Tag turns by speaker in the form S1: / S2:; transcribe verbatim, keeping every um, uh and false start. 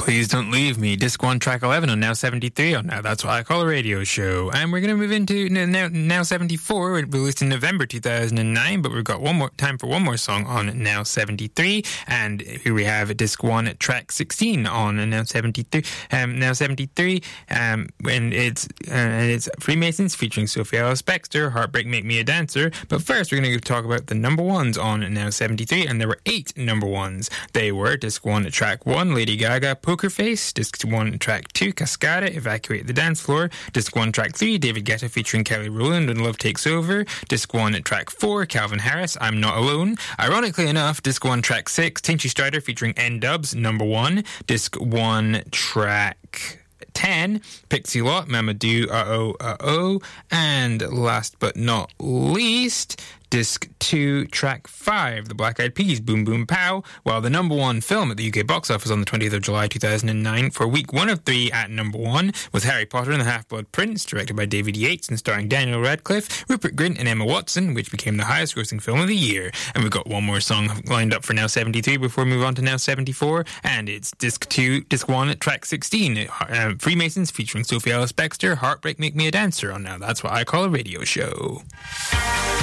S1: Please Don't Leave Me, Disc one, Track eleven on Now seventy-three on Now That's What I Call a Radio Show. And we're going to move into Now, Now seventy-four, released in November two thousand nine, but we've got one more time for one more song on Now seventy-three. And here we have Disc one, Track sixteen on Now seventy-three. Um, Now seventy-three, um, and it's uh, and it's Freemasons featuring Sophie Ellis-Bextor, Heartbreak Make Me a Dancer. But first, we're going to talk about the number ones on Now seventy-three, and there were eight number ones. They were Disc one, Track one, Lady Gaga, Poker Face. Disc one, Track two, Cascada, Evacuate the Dance Floor. Disc one, Track three, David Guetta featuring Kelly Rowland, When Love Takes Over. Disc one, Track four, Calvin Harris, I'm Not Alone. Ironically enough, Disc one, Track six, Tinchy Strider featuring N-Dubs, number one. Disc one, Track ten, Pixie Lott, Mamadou, Uh-Oh, Uh-Oh. And last but not least, Disc two, Track five, The Black Eyed Peas, Boom Boom Pow, while the number one film at the U K box office on the twentieth of July two thousand nine for week one of three at number one was Harry Potter and the Half-Blood Prince, directed by David Yates and starring Daniel Radcliffe, Rupert Grint and Emma Watson, which became the highest grossing film of the year. And we've got one more song lined up for Now seventy-three before we move on to Now seventy-four, and it's Disc two, Disc one, Track sixteen, uh, Freemasons featuring Sophie Ellis-Bextor, Heartbreak Make Me a Dancer on Now That's What I Call a Radio Show.